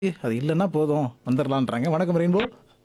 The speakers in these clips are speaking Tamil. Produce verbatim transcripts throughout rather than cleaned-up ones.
அது இல்லன்னா போதும் வந்துரலான்றாங்க. வணக்கம் ரெயின்போ.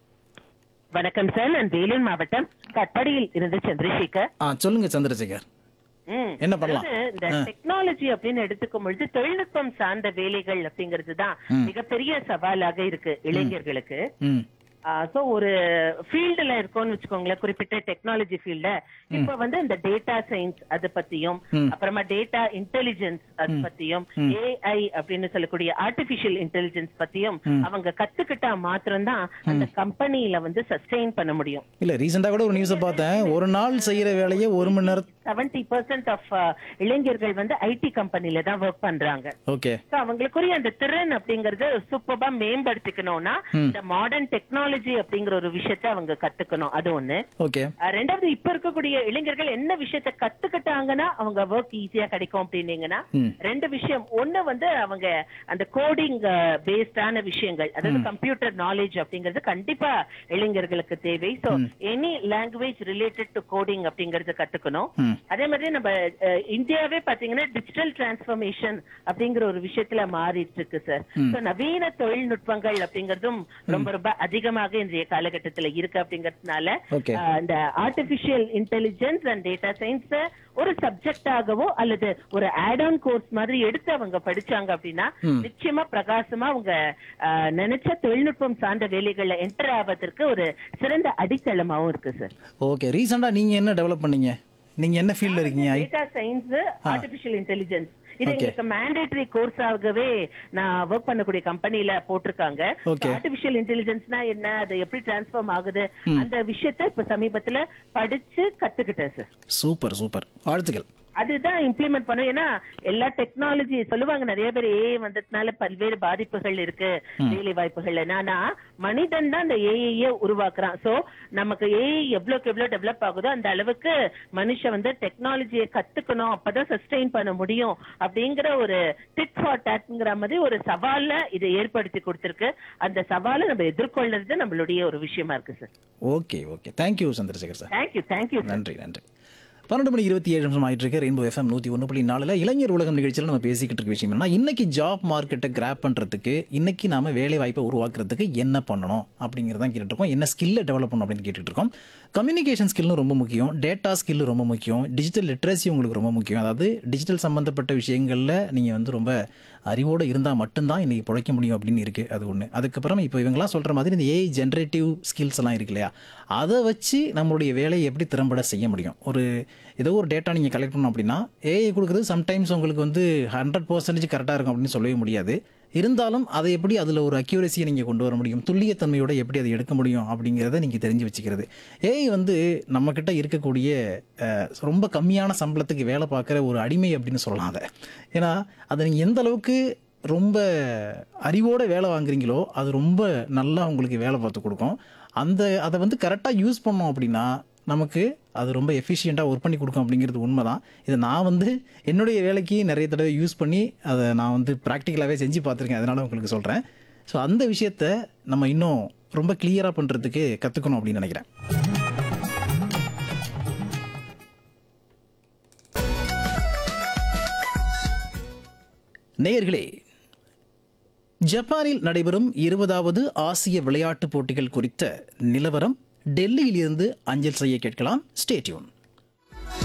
வணக்கம் சார், நான் வேலூர் மாவட்டம் கட்பாடியில் இருந்து சந்திரசேகர். ஆ சொல்லுங்க சந்திரசேகர். ம். என்ன பண்ணலாம்? அதாவது இந்த ஆ. டெக்னாலஜி அப்படின்னு எடுத்துக்கும் பொழுது தொழில்நுட்பம் சார்ந்த வேலைகள் அப்படிங்கிறது தான் ம். மிகப்பெரிய சவாலாக இருக்கு இளைஞர்களுக்கு. ம். சோ ஒரு ஃபீல்டுல இருக்கோம்னு வச்சுக்கோங்களேன், குறிப்பிட்ட டெக்னாலஜி ஃபீல்ட இப்ப வந்து இந்த டேட்டா சயின்ஸ் அது பத்தியும், ம். அப்புறமா டேட்டா இன்டெலிஜென்ஸ் அது பத்தியும், ம். ஏஐ அப்படின்னு சொல்லக்கூடிய ஆர்டிபிஷியல் இன்டெலிஜென்ஸ் பத்தியும் ம். அவங்க கத்துக்கிட்டா மாத்திரம்தான் அந்த கம்பெனில வந்து சஸ்டெயின் பண்ண முடியும். இல்ல ரீசெண்டா கூட ஒரு நியூஸை பார்த்தேன். ஒரு நாள் செய்யற வேலையை ஒரு மணி நேரம். செவன்டி பர்சன்ட் ஆஃப் இளைஞர்கள் வந்து ஐடி கம்பெனில தான் ஒர்க் பண்றாங்க. ஓகே. So, அவங்களுக்குரிய அந்த திறன் அப்படிங்கறது சூப்பரா மேம்படுத்திக்கணும்னா ம். இந்த மாடர்ன் டெக்னாலஜி அப்படிங்கிற ஒரு விஷயத்தை அவங்க கத்துக்கணும். அது ஒண்ணு. ஓகே. அஹ் ரெண்டாவது, இப்ப இருக்கக்கூடிய இளைஞர்கள் என்ன விஷயத்தை கத்துக்கிட்டாங்கன்னா அவங்க ஒர்க் ஈஸியா கிடைக்கும் அப்படின்னீங்கன்னா ம். ரெண்டு விஷயம். ஒண்ணு வந்து அவங்க அந்த கோடிங் பேஸ்டான விஷயங்கள், அதாவது கம்ப்யூட்டர் நாலேஜ் அப்படிங்கிறது கண்டிப்பா இளைஞர்களுக்கு தேவை. So any language related to coding அப்படிங்கறது கத்துக்கணும். ம். அதே மாதிரி நம்ம அஹ், இந்தியாவே பாத்தீங்கன்னா டிஜிட்டல் டிரான்ஸ்ஃபர்மேஷன் அப்படிங்கிற ஒரு விஷயத்துல மாறிட்டு இருக்கு சார். So, நவீன தொழில்நுட்பங்கள் அப்படிங்கறதும் ரொம்ப ரொம்ப அதிகமாக இன்றைய காலகட்டத்துல இருக்கு. அப்படிங்கறதுனால ஓகே. அஹ், இந்த artificial intelligence and data science ஒரு சப்ஜெக்டாகவோ அல்லது ஒரு ஆட் ஆன் கோர்ஸ் மாதிரி எடுத்து அவங்க படிச்சாங்க அப்படின்னா நிச்சயமா பிரகாசமா அவங்க அஹ், நினைச்ச தொழில்நுட்பம் சார்ந்த வேலைகள்ல என்டர் ஆவதற்கு ஒரு சிறந்த அடித்தளமாவும் இருக்கு சார். ஓகே. ரீசெண்டா நீங்க என்ன டெவலப் பண்ணீங்க? நீங்க என்ன ஃபீல்ட்ல இருக்கீங்க? ஐ- டேட்டா சயின்ஸ், ஆர்டிபிஷியல் இன்டெலிஜென்ஸ் இது Okay. எங்களுக்கு மேண்டேட்டரி கோர்ஸாகவே நான் ஒர்க் பண்ணக்கூடிய கம்பெனில போட்டிருக்காங்க. Okay. ஆர்டிபிஷியல் இன்டெலிஜென்ஸ்னா என்ன, அது எப்படி டிரான்ஸ்ஃபார்ம் ஆகுது, அந்த விஷயத்தை இப்ப சமீபத்துல படிச்சு கத்துக்கிட்டேன் சார். Super super. வாழ்த்துக்கள். அதுதான் இம்ப்ளிமெண்ட் பண்ணும். ஏன்னா எல்லா டெக்னாலஜி சொல்லுவாங்க, நிறைய பேர் ஏஐ வந்ததுனால பல்வேறு பாதிப்புகள் இருக்கு வேலை வாய்ப்புகள். ஆனா மனிதன் தான் அந்த ஏஐ உருவாக்குறான். சோ நமக்கு ஏஐ எவ்வளவுக்கு எவ்வளவு டெவலப் ஆகுதோ அந்த அளவுக்கு மனுஷன் வந்து டெக்னாலஜியை கத்துக்கணும், அப்பதான் சஸ்டெயின் பண்ண முடியும் அப்படிங்கிற ஒரு டிட் ஃபார் டாட்ங்கிற மாதிரி ஒரு சவால இதை ஏற்படுத்தி கொடுத்திருக்கு. அந்த சவாலை நம்ம எதிர்கொள்றது நம்மளுடைய ஒரு விஷயமா இருக்கு sir. Okay okay. Thank you Chandrasekhar sir. Thank you thank you. நன்றி நன்றி. பன்னெண்டு மணி இருபத்தி ஏழு நிமிஷம் ஆயிட்டு இருக்கு. ரெயின்போ எஃப்எம் நூற்றி ஒன்று புள்ளி நாலுல இளைஞர் உலகம் நிகழ்ச்சியில் நம்ம பேசிக்கிட்டு இருக்க விஷயம் என்ன, இன்னைக்கு ஜாப் மார்க்கெட்டை கிராப் பண்ணுறதுக்கு, இன்னைக்கு நாம வேலை வாய்ப்பை உருவாக்குறதுக்கு என்ன பண்ணணும் அப்படிங்கிறதான் கேட்டுட்டு இருக்கோம். என்ன ஸ்கில்லை டெவலப் பண்ணணும் அப்படின்னு கேட்டுட்டு இருக்கோம். கம்யூனிகேஷன் ஸ்கில்லும் ரொம்ப முக்கியம், டேட்டா ஸ்கில் ரொம்ப முக்கியம், டிஜிட்டல் லிட்ரஸி உங்களுக்கு ரொம்ப முக்கியம். அதாவது டிஜிட்டல் சம்மந்தப்பட்ட விஷயங்களில் நீங்கள் வந்து ரொம்ப அறிவோடு இருந்தால் மட்டும்தான் இன்றைக்கி பிழைக்க முடியும் அப்படின்னு இருக்குது. அது ஒன்று. அதுக்கப்புறம் இப்போ இவங்களாம் சொல்கிற மாதிரி இந்த ஏஐ ஜென்ரேட்டிவ் ஸ்கில்ஸ் எல்லாம் இருக்கு இல்லையா, அதை வச்சு நம்மளுடைய வேலையை எப்படி திறம்பட செய்ய முடியும். ஒரு ஏதோ ஒரு டேட்டா நீங்கள் கலெக்ட் பண்ணணும் அப்படின்னா ஏஐ கொடுக்குறது சம்டைம்ஸ் உங்களுக்கு வந்து ஹண்ட்ரட் பர்சன்டேஜ் கரெக்டாக இருக்கும் அப்படின்னு சொல்லவே முடியாது. இருந்தாலும் அதை எப்படி அதில் ஒரு அக்யூரஸியை நீங்கள் கொண்டு வர முடியும், துல்லியத்தன்மையோட எப்படி அதை எடுக்க முடியும் அப்படிங்கிறத நீங்கள் தெரிஞ்சு வச்சுக்கிறது. ஏஐ வந்து நம்மக்கிட்ட இருக்கக்கூடிய அஹ், ரொம்ப கம்மியான சம்பளத்துக்கு வேலை பார்க்குற ஒரு அடிமை அப்படின்னு சொல்லலாம் அதை. ஏன்னா அதை நீங்கள் எந்த அளவுக்கு ரொம்ப அறிவோட வேலை வாங்குறீங்களோ அது ரொம்ப நல்லா உங்களுக்கு வேலை பார்த்து கொடுக்கும். அந்த அதை வந்து கரெக்டாக யூஸ் பண்ணோம் அப்படின்னா நமக்கு அது ரொம்ப எஃபிஷியண்ட்டாக ஒர்க் பண்ணி கொடுக்கும் அப்படிங்கிறது உண்மை தான். இதை நான் வந்து என்னுடைய வேலைக்கு நிறைய தடவை யூஸ் பண்ணி அதை நான் வந்து ப்ராக்டிக்கலாகவே செஞ்சு பார்த்துருக்கேன். அதனால் உங்களுக்கு சொல்கிறேன். ஸோ அந்த விஷயத்தை நம்ம இன்னும் ரொம்ப கிளியராக பண்ணுறதுக்கு கற்றுக்கணும் அப்படின்னு நினைக்கிறேன். நேயர்களே, ஜப்பானில் நடைபெறும் இருபதாவது ஆசிய விளையாட்டுப் போட்டிகள் குறித்த நிலவரம் டெல்லியில் இருந்து அஞ்சல் செய்ய கேட்கலாம். Stay tune.